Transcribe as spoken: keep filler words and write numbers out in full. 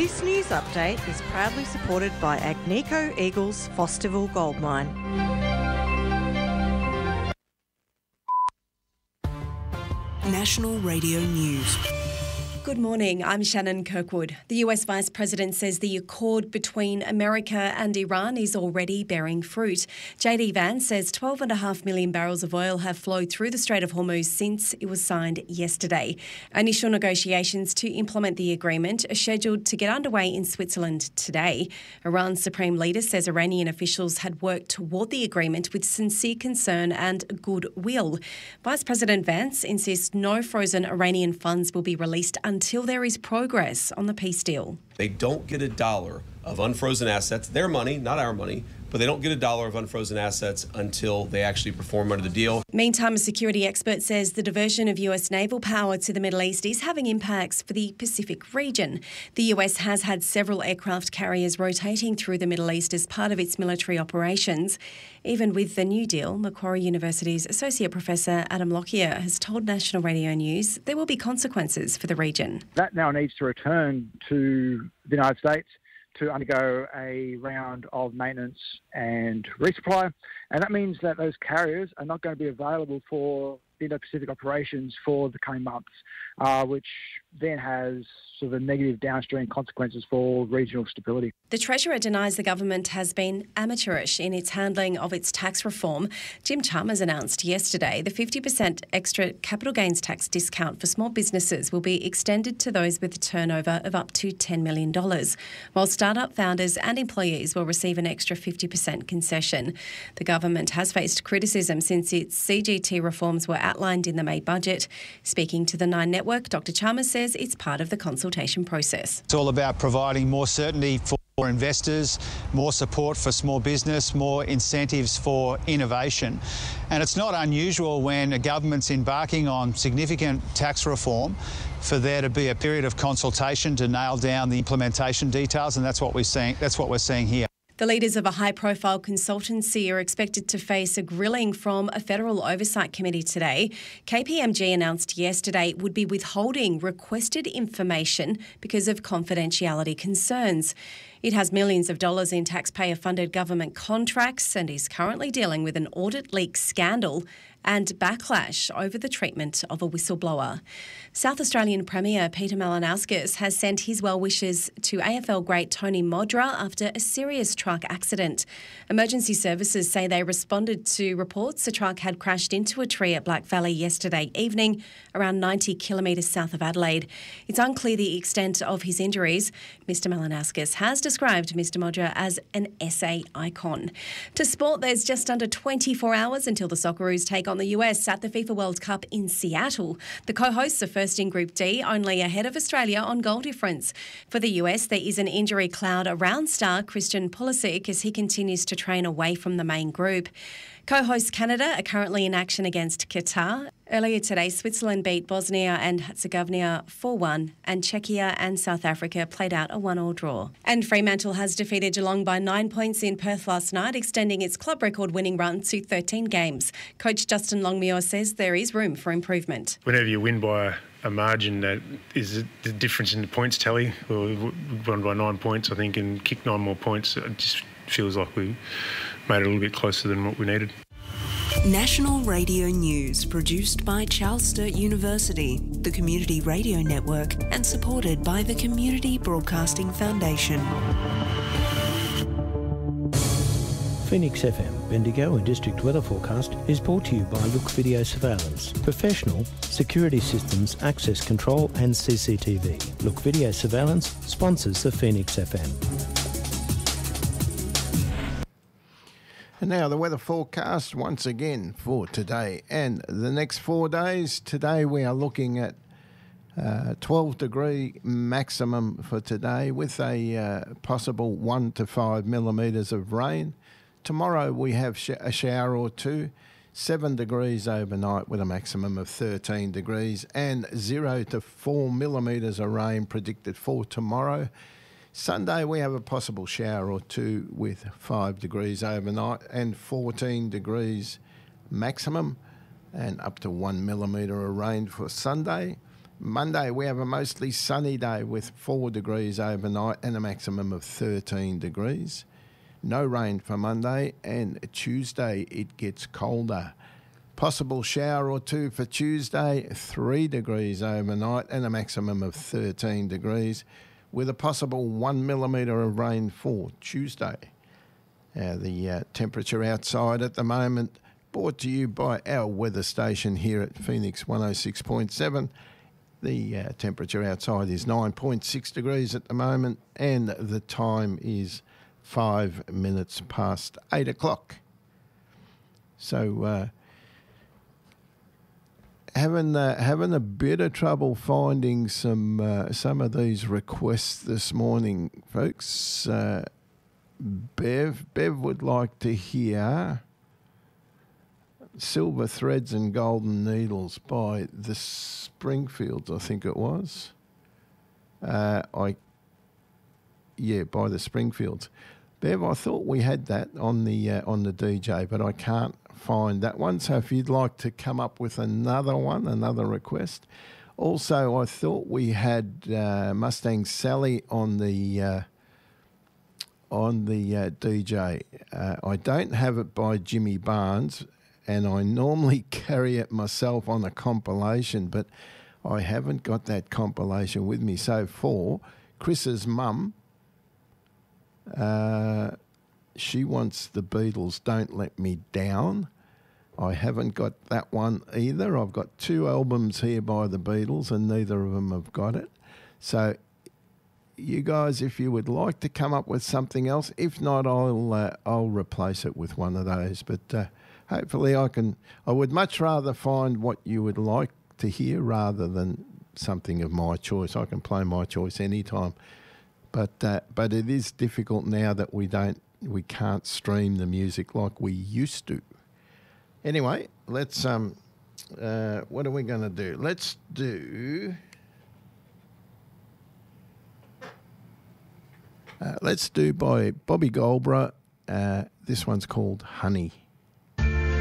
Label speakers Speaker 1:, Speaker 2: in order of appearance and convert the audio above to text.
Speaker 1: This news update is proudly supported by Agnico Eagles Fosterville Gold Mine.
Speaker 2: National Radio News.
Speaker 3: Good morning, I'm Shannon Kirkwood. The U S Vice President says the accord between America and Iran is already bearing fruit. J D Vance says twelve point five million barrels of oil have flowed through the Strait of Hormuz since it was signed yesterday. Initial negotiations to implement the agreement are scheduled to get underway in Switzerland today. Iran's supreme leader says Iranian officials had worked toward the agreement with sincere concern and goodwill. Vice President Vance insists no frozen Iranian funds will be released until there is progress on the peace deal.
Speaker 4: They don't get a dollar of unfrozen assets, their money, not our money, but they don't get a dollar of unfrozen assets until they actually perform under the deal.
Speaker 3: Meantime, a security expert says the diversion of U S naval power to the Middle East is having impacts for the Pacific region. The U S has had several aircraft carriers rotating through the Middle East as part of its military operations. Even with the new deal, Macquarie University's Associate Professor Adam Lockyer has told National Radio News there will be consequences for the region.
Speaker 5: That now needs to return to the United States to undergo a round of maintenance and resupply. And that means that those carriers are not going to be available for Indo-Pacific operations for the coming months, uh, which then has sort of negative downstream consequences for regional stability.
Speaker 3: The Treasurer denies the government has been amateurish in its handling of its tax reform. Jim Chalmers announced yesterday the fifty percent extra capital gains tax discount for small businesses will be extended to those with a turnover of up to ten million dollars, while startup founders and employees will receive an extra fifty percent concession. The government has faced criticism since its C G T reforms were outlined in the May budget. Speaking to the Nine Network, Doctor Chalmers says it's part of the consultation process.
Speaker 6: It's all about providing more certainty for investors, more support for small business, more incentives for innovation. And it's not unusual when a government's embarking on significant tax reform for there to be a period of consultation to nail down the implementation details, and that's what we're seeing, that's what we're seeing here.
Speaker 3: The leaders of a high-profile consultancy are expected to face a grilling from a federal oversight committee today. K P M G announced yesterday it would be withholding requested information because of confidentiality concerns. It has millions of dollars in taxpayer-funded government contracts and is currently dealing with an audit leak scandal and backlash over the treatment of a whistleblower. South Australian Premier Peter Malinauskas has sent his well wishes to A F L great Tony Modra after a serious truck accident. Emergency services say they responded to reports a truck had crashed into a tree at Black Valley yesterday evening, around ninety kilometres south of Adelaide. It's unclear the extent of his injuries. Mister Malinauskas has described Mister Modra as an S A icon. To sport, there's just under twenty-four hours until the Socceroos take on the U S at the FIFA World Cup in Seattle. The co-hosts are first in Group D, only ahead of Australia on goal difference. For the U S, there is an injury cloud around star Christian Pulisic as he continues to train away from the main group. Co-hosts Canada are currently in action against Qatar. Earlier today, Switzerland beat Bosnia and Herzegovina four one, and Czechia and South Africa played out a one-all draw. And Fremantle has defeated Geelong by nine points in Perth last night, extending its club record winning run to thirteen games. Coach Justin Longmuir says there is room for improvement.
Speaker 7: Whenever you win by a margin that is the difference in the points tally, well, we won by nine points, I think, and kicked nine more points. It just feels like we made it a little bit closer than what we needed.
Speaker 2: National Radio News, produced by Charles Sturt University, the Community Radio Network, and supported by the Community Broadcasting Foundation.
Speaker 8: Phoenix F M, Bendigo and District Weather Forecast is brought to you by Look Video Surveillance. Professional security systems, access control and C C T V. Look Video Surveillance sponsors the Phoenix F M.
Speaker 9: And now the weather forecast once again for today and the next four days. Today we are looking at uh, twelve degree maximum for today with a uh, possible one to five millimetres of rain. Tomorrow we have sh- a shower or two, seven degrees overnight with a maximum of thirteen degrees, and zero to four millimetres of rain predicted for tomorrow. Sunday we have a possible shower or two with five degrees overnight and fourteen degrees maximum, and up to one millimetre of rain for Sunday. Monday, we have a mostly sunny day with four degrees overnight and a maximum of thirteen degrees. No rain for Monday, and Tuesday it gets colder. Possible shower or two for Tuesday, three degrees overnight and a maximum of thirteen degrees, with a possible one millimetre of rain for Tuesday. Uh, the uh, temperature outside at the moment, brought to you by our weather station here at Phoenix one oh six point seven. The uh, temperature outside is nine point six degrees at the moment, and the time is five minutes past eight o'clock. So, uh, having uh, having a bit of trouble finding some uh, some of these requests this morning, folks. Uh, Bev, Bev would like to hear Silver Threads and Golden Needles by the Springfields, I think it was. Uh, I yeah, by the Springfields. Bev, I thought we had that on the uh, on the D J, but I can't find that one. So if you'd like to come up with another one, another request. Also, I thought we had uh, Mustang Sally on the uh, on the uh, D J. Uh, I don't have it by Jimmy Barnes, and I normally carry it myself on a compilation, but I haven't got that compilation with me. So for Chris's mum, uh, she wants the Beatles' Don't Let Me Down. I haven't got that one either. I've got two albums here by the Beatles, and neither of them have got it. So you guys, if you would like to come up with something else, if not, I'll uh, I'll replace it with one of those. But uh, hopefully I can. I would much rather find what you would like to hear rather than something of my choice. I can play my choice anytime. But uh, but it is difficult now that we don't we can't stream the music like we used to. Anyway, let's um, uh, what are we going to do? Let's do. Uh, let's do by Bobby Goldborough. Uh, this one's called Honey.